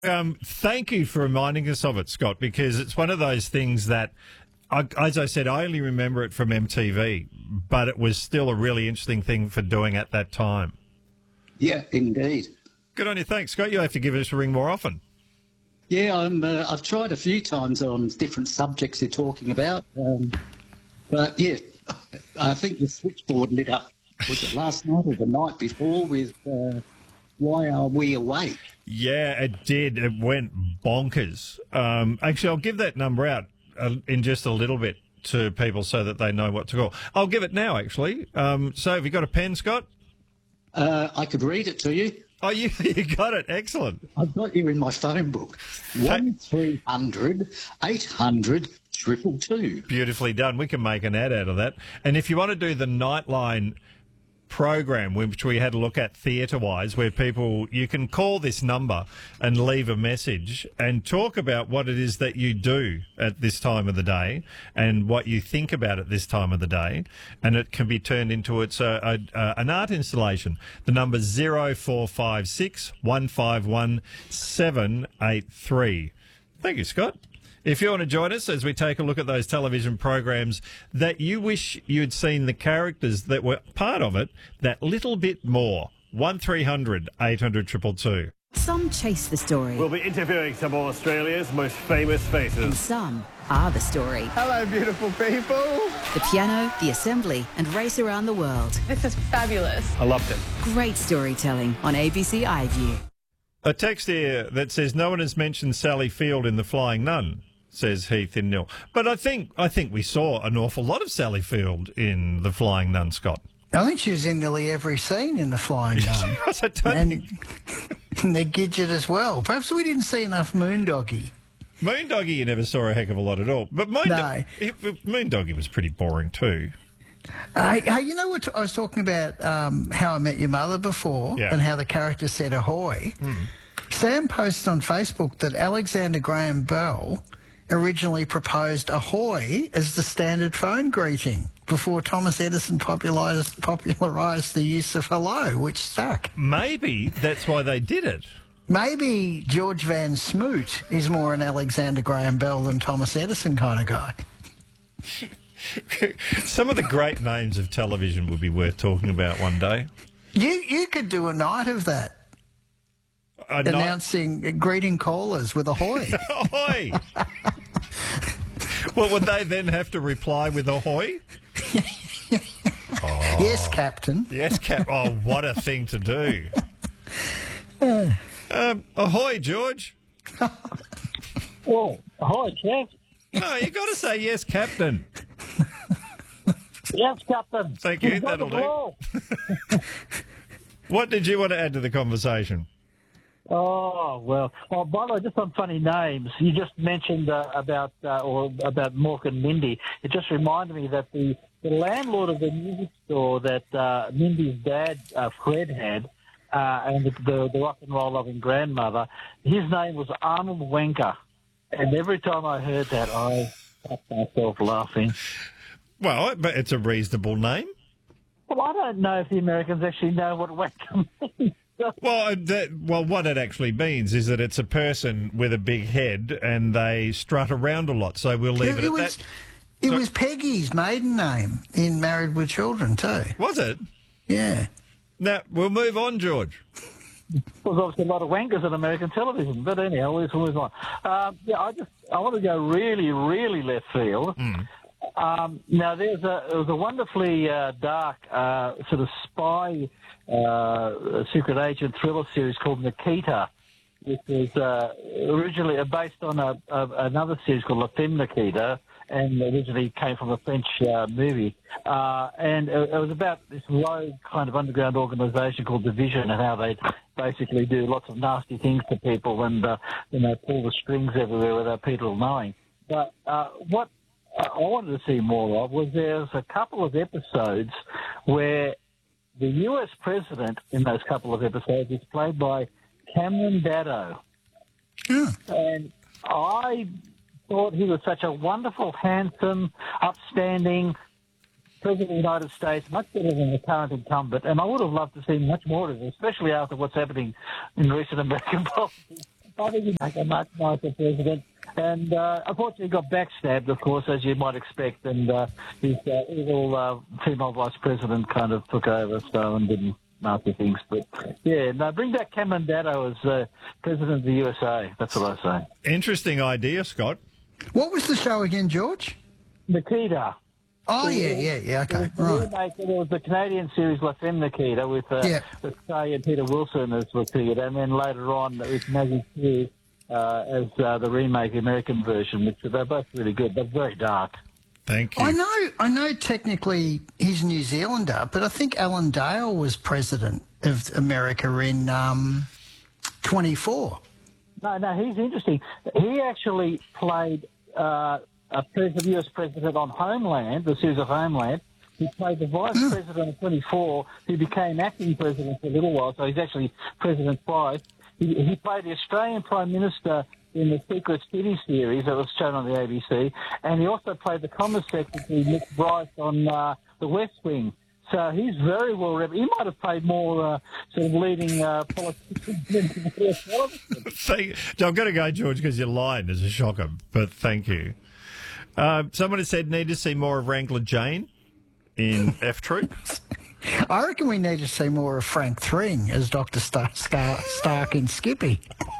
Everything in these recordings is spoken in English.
Thank you for reminding us of it, Scott, because it's one of those things that, as I said, I only remember it from MTV, but it was still a really interesting thing for doing at that time. Yeah, indeed. Good on you. Thanks, Scott. You'll have to give us a ring more often. Yeah, I've tried a few times on different subjects you're talking about. But, yeah, I think the switchboard lit up, was it last night or the night before, with Why Are We Awake? Yeah, it did. It went bonkers. Actually, I'll give that number out in just a little bit to people so that they know what to call. I'll give it now, actually. So have you got a pen, Scott? I could read it to you. Oh, you got it. Excellent. I've got you in my phone book. 1300 800 222. Beautifully done. We can make an ad out of that. And if you want to do the Nightline program, which we had a look at theatre-wise, where you can call this number and leave a message and talk about what it is that you do at this time of the day and what you think about at this time of the day, and it can be turned into an art installation. The number's 0456 151 783. Thank you, Scott. If you want to join us as we take a look at those television programs that you wish you'd seen the characters that were part of it that little bit more, 1300 800 222. Some chase the story. We'll be interviewing some of Australia's most famous And faces. some are the story. Hello, beautiful people. The piano, the assembly, and race around the world. This is fabulous. I loved it. Great storytelling on ABC iView. A text here that says no one has mentioned Sally Field in The Flying Nun, says Heath in Nil. But I think we saw an awful lot of Sally Field in The Flying Nun, Scott. I think she was in nearly every scene in The Flying Nun. I don't and, think... and the Gidget as well. Perhaps we didn't see enough Moondoggie. Moondoggie, you never saw a heck of a lot at all. But Moondoggie was pretty boring too. Hey, you know what I was talking about, How I Met Your Mother before, Yeah. and how the character said ahoy. Sam posted on Facebook that Alexander Graham Bell originally proposed ahoy as the standard phone greeting before Thomas Edison popularised the use of hello, which stuck. Maybe that's why they did it. Maybe George Van Smoot is more an Alexander Graham Bell than Thomas Edison kind of guy. Some of the great names of television would be worth talking about one day. You could do a night of that. Announcing, greeting callers with ahoy. Ahoy! Well, would they then have to reply with ahoy? Yes, Captain. Yes, Cap. Oh, what a thing to do. Ahoy, George. Oh, hi, Jeff. No, you got to say yes, Captain. Yes, Captain. Thank you. You've got That'll the do. ball. What did you want to add to the conversation? Oh, well. Oh, by the way, just on funny names, you just mentioned about Mork and Mindy. It just reminded me that the landlord of the music store that Mindy's dad, Fred, had, and the rock and roll loving grandmother, his name was Arnold Wenker. And every time I heard that, I stopped myself laughing. Well, but it's a reasonable name. Well, I don't know if the Americans actually know what Wenker means. Well, what it actually means is that it's a person with a big head and they strut around a lot. So we'll leave it at that. It was Peggy's maiden name in Married with Children too. Was it? Yeah. Now, we'll move on, George. There's obviously a lot of wankers on American television, but anyhow, let's move on. I want to go really, really left field. Now, there was a wonderfully dark sort of spy secret agent thriller series called Nikita, which was originally based on another series called La Femme Nikita, and originally came from a French movie. And it was about this rogue kind of underground organisation called Division, and how they basically do lots of nasty things to people and pull the strings everywhere without people knowing. But what I wanted to see more of was there's a couple of episodes where the US president in those couple of episodes is played by Cameron Daddo. And I thought he was such a wonderful, handsome, upstanding President of the United States, much better than the current incumbent, and I would have loved to see much more of it, especially after what's happening in recent American politics. I think he'd make a much nicer president. And unfortunately, he got backstabbed, of course, as you might expect. And his evil female vice president kind of took over, so and didn't master things. But yeah, no, bring back Cameron Daddo as president of the USA. That's what I say. Interesting idea, Scott. What was the show again, George? Nikita. Oh, yeah, okay, right. There was the Canadian series La Femme Nikita with Kay and Peter Wilson as Nikita, and then later on with Maggie Q as the remake American version, which they're both really good, but very dark. Thank you. I know technically he's a New Zealander, but I think Alan Dale was president of America in 24. No, he's interesting. He actually played US president on Homeland, the series of Homeland. He played the vice president of 24, who became acting president for a little while, so he's actually president twice. He played the Australian Prime Minister in the Secret City series that was shown on the ABC, and he also played the Commerce Secretary, Nick Bryce, on The West Wing. So he's very well read. He might have played more sort of leading politicians than the first television. I'm going to go, George, because your line is a shocker, but thank you. Someone has said need to see more of Wrangler Jane in F Troop. I reckon we need to see more of Frank Thring as Dr. Stark in Skippy.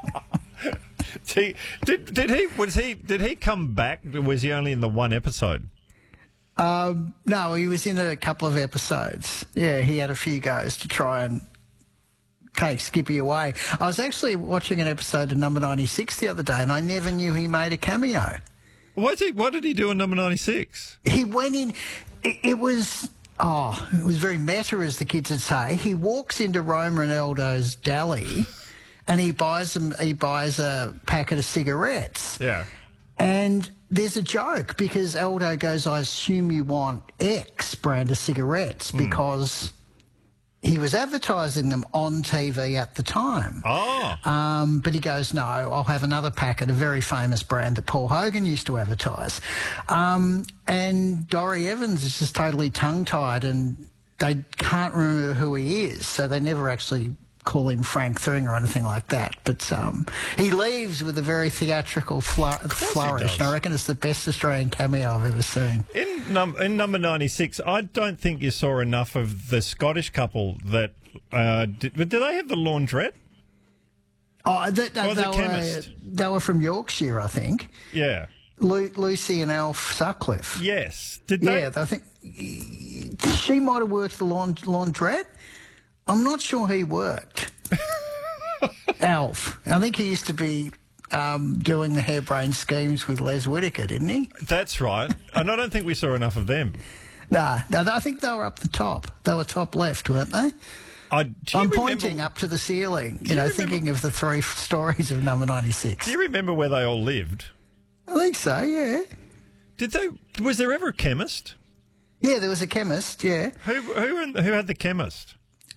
Did he come back? Was he only in the one episode? No, he was in a couple of episodes. Yeah, he had a few goes to try and take Skippy away. I was actually watching an episode of Number 96 the other day, and I never knew he made a cameo. What did he do in Number 96? He went in. It was very meta, as the kids would say. He walks into Roma and Aldo's deli, and he buys a packet of cigarettes. Yeah. And there's a joke because Aldo goes, I assume you want X brand of cigarettes, because he was advertising them on TV at the time. Oh. But he goes, no, I'll have another packet, a very famous brand that Paul Hogan used to advertise. And Dorrie Evans is just totally tongue-tied, and they can't remember who he is, so they never actually call him Frank Thring or anything like that. But he leaves with a very theatrical flourish, and I reckon it's the best Australian cameo I've ever seen. In Number 96, I don't think you saw enough of the Scottish couple that... did they have the laundrette? Oh, the chemist? They were from Yorkshire, I think. Yeah. Lucy and Alf Sutcliffe. Yes. Did they? Yeah, I think she might have worked the laundrette. I'm not sure he worked. Alf. I think he used to be doing the harebrained schemes with Les Whitaker, didn't he? That's right. And I don't think we saw enough of them. No, I think they were up the top. They were top left, weren't they? I'm pointing up to the ceiling, thinking of the three stories of Number 96. Do you remember where they all lived? I think so, yeah. Was there ever a chemist? Yeah, there was a chemist, yeah. Who had the chemist?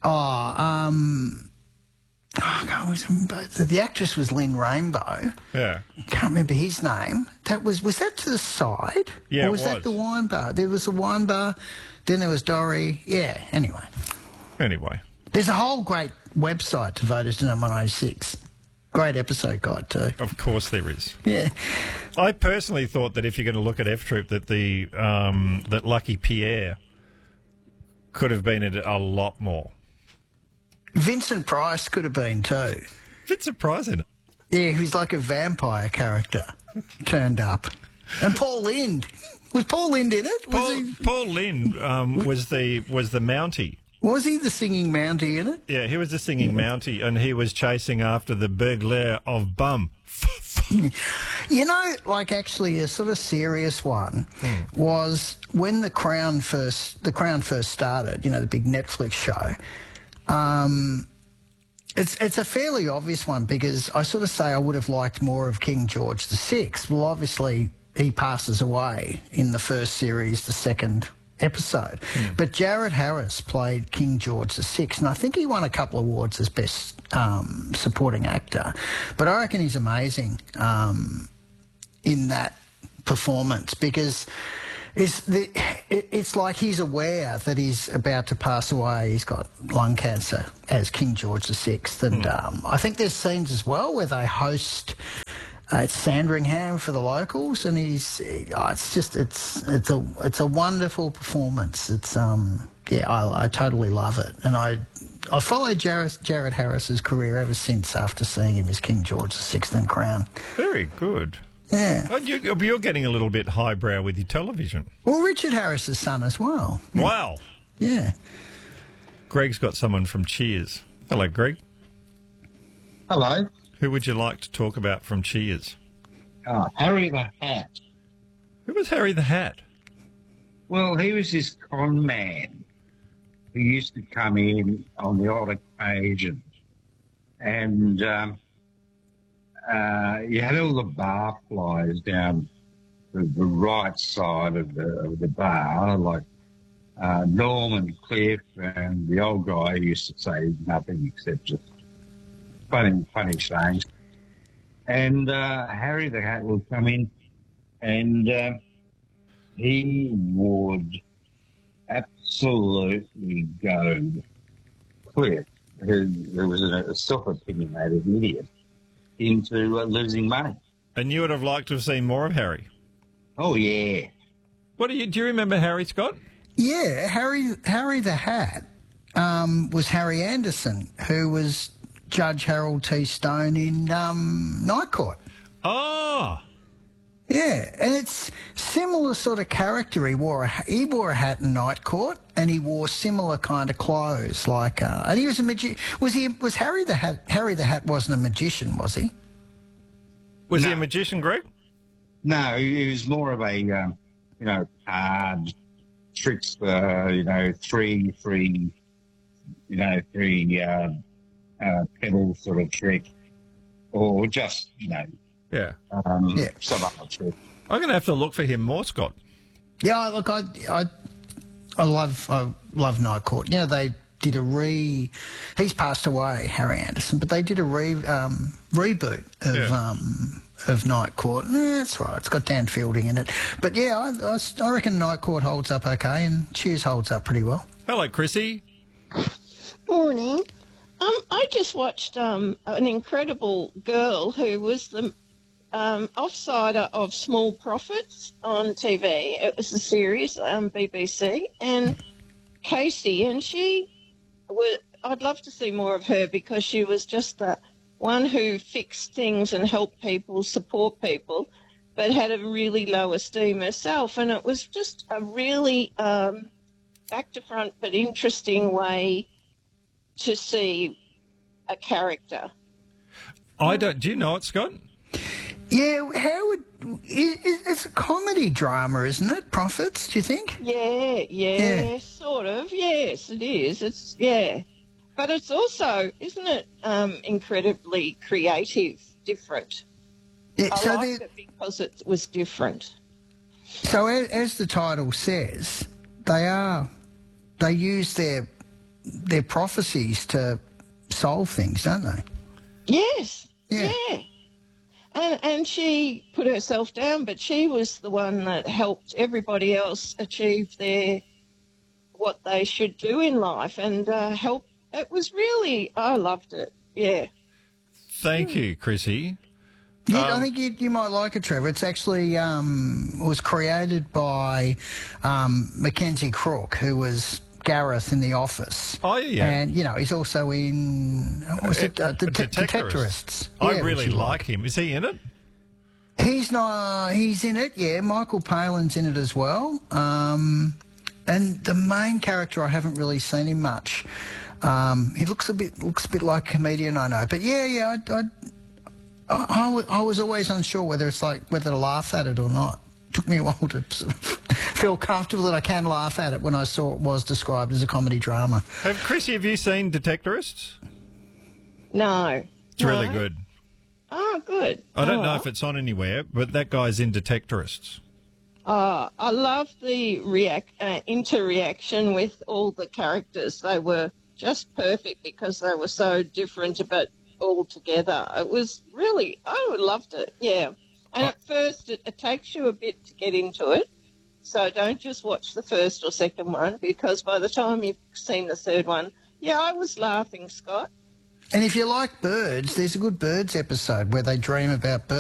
The actress was Lynn Rainbow. Yeah. Can't remember his name. Was that to the side? Yeah, or was that the wine bar? There was a wine bar, then there was Dorrie. Yeah, anyway. There's a whole great website devoted to Number 96. Great episode guide too. Of course there is. Yeah. I personally thought that if you're going to look at F Troop, that that Lucky Pierre could have been in it a lot more. Vincent Price could have been too. Vincent Price in it? Yeah, he's like a vampire character turned up. And Paul Lind. Was Paul Lind in it? Paul Lind was the Mountie. Was he the singing Mountie in it? Yeah, he was the singing Mountie, and he was chasing after the burglar of Bum. Actually a sort of serious one was when The Crown first started, the big Netflix show. It's a fairly obvious one because I sort of say I would have liked more of King George VI. Well, obviously he passes away in the first series, the second episode. But Jared Harris played King George VI, and I think he won a couple of awards as Best Supporting Actor. But I reckon he's amazing in that performance because it's like he's aware that he's about to pass away. He's got lung cancer as King George VI. And I think there's scenes as well where they host at Sandringham for the locals, and it's a wonderful performance. It's I totally love it, and I followed Jared Harris's career ever since after seeing him as King George VI in Crown. Very good. Yeah. Oh, you're getting a little bit highbrow with your television. Well, Richard Harris's son as well. Wow. Yeah. Greg's got someone from Cheers. Hello, Greg. Hello. Who would you like to talk about from Cheers? Harry the Hat. Who was Harry the Hat? Well, he was this con man who used to come in on the odd occasion. And you had all the barflies down the right side of the bar, like Norman Cliff and the old guy who used to say nothing except just funny sayings. And Harry the Hat would come in, and he would absolutely go Cliff, who was a self-opinionated idiot, into losing money. And you would have liked to have seen more of Harry? Oh, yeah. Do you remember Harry, Scott? Yeah, Harry the Hat was Harry Anderson, who was Judge Harold T. Stone in Night Court. Oh! Yeah, and it's similar sort of character. He wore a hat in Night Court, and he wore similar kind of clothes. Like, and he was a magician. Was Harry the Hat? Harry the Hat wasn't a magician, was he? Was he a magician, Greg? No, he was more of a hard trickster. Three pedal sort of trick, or just Yeah. some other trick. I'm going to have to look for him more, Scott. Yeah, look, I love Night Court. They did he's passed away, Harry Anderson, but they did a reboot of Night Court. That's right, it's got Dan Fielding in it. But yeah, I reckon Night Court holds up okay, and Cheers holds up pretty well. Hello, Chrissy. Morning. I just watched an incredible girl who was the offsider of Small Profits on TV. It was a series, BBC, and Casey, and I'd love to see more of her, because she was just the one who fixed things and helped people, support people, but had a really low esteem herself. And it was just a really back to front but interesting way to see a character. Do you know it, Scott? Yeah, it's a comedy drama, isn't it? Profits, do you think? Yeah, sort of. Yes, it is. But it's also, isn't it, incredibly creative, different? Yeah, I liked it because it was different. So as the title says, they use their prophecies to solve things, don't they? Yes. Yeah. And she put herself down, but she was the one that helped everybody else achieve what they should do in life, and help. It was really, I loved it. Yeah. Thank you, Chrissy. Yeah, I think you might like it, Trevor. It's actually was created by Mackenzie Crook, who was Gareth in The Office. Oh, yeah. And, he's also in, Detectorists. I really like him. Is he in it? He's in it, yeah. Michael Palin's in it as well. And the main character, I haven't really seen him much. He looks a bit like a comedian, I know. But yeah, I was always unsure whether to laugh at it or not. It took me a while to sort of feel comfortable that I can laugh at it when I saw it was described as a comedy drama. Chrissy, have you seen Detectorists? No. It's really good. Oh, good. I don't know if it's on anywhere, but that guy's in Detectorists. I love the interreaction with all the characters. They were just perfect because they were so different, but all together. It was really, I loved it, yeah. And at first it takes you a bit to get into it, So don't just watch the first or second one, because by the time you've seen the third one, yeah, I was laughing, Scott. And if you like birds, there's a good birds episode where they dream about birds.